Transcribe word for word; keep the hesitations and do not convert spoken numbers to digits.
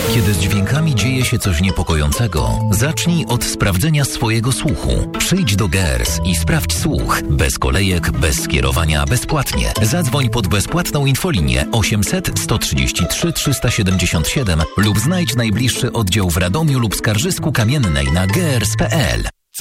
Kiedy z dźwiękami dzieje się coś niepokojącego, zacznij od sprawdzenia swojego słuchu. Przyjdź do Geers i sprawdź słuch. Bez kolejek, bez skierowania, bezpłatnie. Zadzwoń pod bezpłatną infolinię osiemset, sto trzydzieści trzy, trzysta siedemdziesiąt siedem lub znajdź najbliższy oddział w Radomiu lub Skarżysku Kamiennej na geers kropka p l.